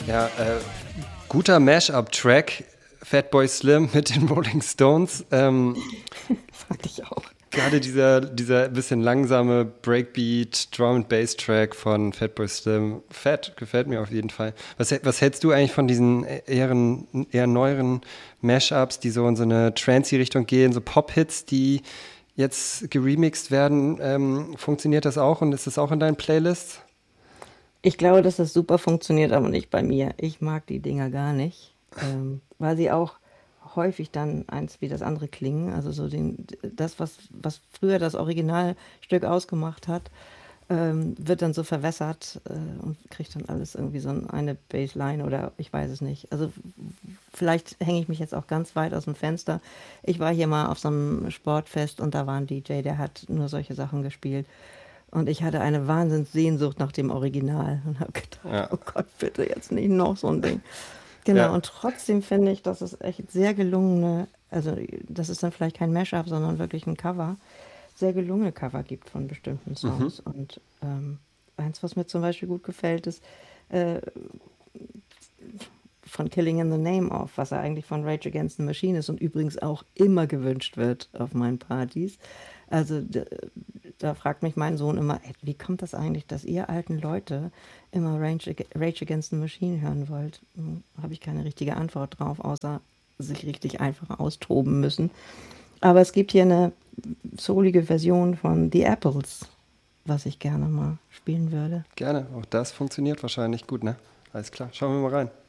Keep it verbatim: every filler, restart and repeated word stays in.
Ja, äh, guter Mash-up-Track, Fatboy Slim mit den Rolling Stones. Ähm, Fand ich auch. Gerade dieser, dieser bisschen langsame Breakbeat, Drum-and-Bass-Track von Fatboy Slim, fett, gefällt mir auf jeden Fall. Was, was hältst du eigentlich von diesen eher, eher neueren Mashups, die so in so eine Trancy-Richtung gehen, so Pop-Hits, die jetzt geremixed werden? Ähm, funktioniert das auch und ist das auch in deinen Playlists? Ich glaube, dass das super funktioniert, aber nicht bei mir. Ich mag die Dinger gar nicht, ähm, weil sie auch häufig dann eins wie das andere klingen. Also so den, das, was, was früher das Originalstück ausgemacht hat, ähm, wird dann so verwässert äh, und kriegt dann alles irgendwie so eine Bassline oder ich weiß es nicht. Also vielleicht hänge ich mich jetzt auch ganz weit aus dem Fenster. Ich war hier mal auf so einem Sportfest und da war ein D J, der hat nur solche Sachen gespielt. Und ich hatte eine Wahnsinnssehnsucht nach dem Original und habe gedacht, Ja. oh Gott, bitte jetzt nicht noch so ein Ding. Genau, Ja. und trotzdem finde ich, dass es echt sehr gelungene, also das ist dann vielleicht kein Mashup, sondern wirklich ein Cover, sehr gelungene Cover gibt von bestimmten Mhm. Songs. Und ähm, eins, was mir zum Beispiel gut gefällt, ist äh, von Killing in the Name of, was ja eigentlich von Rage Against the Machine ist und übrigens auch immer gewünscht wird auf meinen Partys. Also d- da fragt mich mein Sohn immer, ey, wie kommt das eigentlich, dass ihr alten Leute immer Rage, Ag- Rage Against the Machine hören wollt? Hm, habe ich keine richtige Antwort drauf, außer sich richtig einfach austoben müssen. Aber es gibt hier eine soulige Version von The Apples, was ich gerne mal spielen würde. Gerne. Auch das funktioniert wahrscheinlich gut, ne? Alles klar. Schauen wir mal rein.